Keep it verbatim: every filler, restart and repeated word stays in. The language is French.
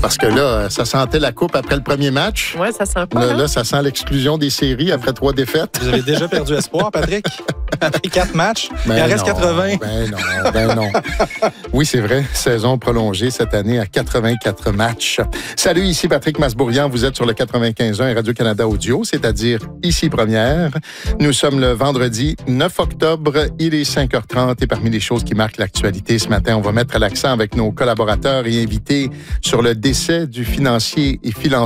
Parce que là, ça sentait la coupe après le premier match. Oui, ça sent pas. Là, hein? là, ça sent l'exclusion des séries après trois défaites. Vous avez déjà perdu espoir, Patrick? Après quatre matchs, Ben il en reste non, quatre-vingts. Ben non, ben non. Oui, c'est vrai. Saison prolongée cette année à quatre-vingt-quatre matchs. Salut, ici Patrick Masbourian. Vous êtes sur le quatre-vingt-quinze un Radio-Canada Audio, c'est-à-dire ici première. Nous sommes le vendredi neuf octobre. Il est cinq heures trente et parmi les choses qui marquent l'actualité ce matin, on va mettre l'accent avec nos collaborateurs et invités sur le décès du financier et philanthrope